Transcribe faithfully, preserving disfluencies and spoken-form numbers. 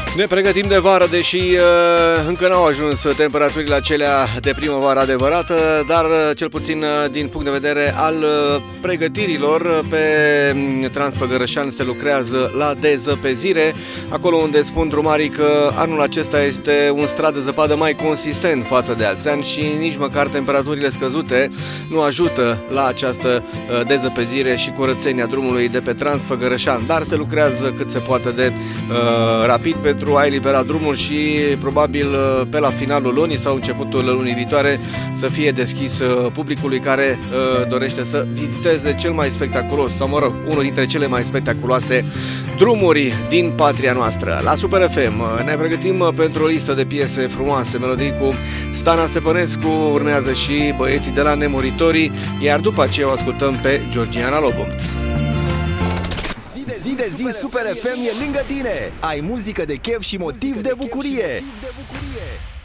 Ne pregătim de vară, deși uh, încă n-au ajuns temperaturile acelea de primăvară adevărată, dar uh, cel puțin uh, din punct de vedere al uh, pregătirilor, pe Transfăgărășan se lucrează la dezăpezire, acolo unde spun drumarii că anul acesta este un strat de zăpadă mai consistent față de alți ani și nici măcar temperaturile scăzute nu ajută la această uh, dezăpezire și curățenia drumului de pe Transfăgărășan, dar se lucrează cât se poate de uh, rapid pentru a elibera drumul și probabil pe la finalul lunii sau începutul lunii viitoare să fie deschis publicului care uh, dorește să viziteze cel mai spectaculos, sau mă rog, unul dintre cele mai spectaculoase drumuri din patria noastră. La Super F M ne pregătim pentru o listă de piese frumoase, melodii cu Stana Stepănescu, urmează și Băieții de la Nemuritorii, iar după aceea o ascultăm pe Georgiana Lobomț. Zi de zi, Super F M e lângă tine. Ai muzică de chef și motiv de bucurie.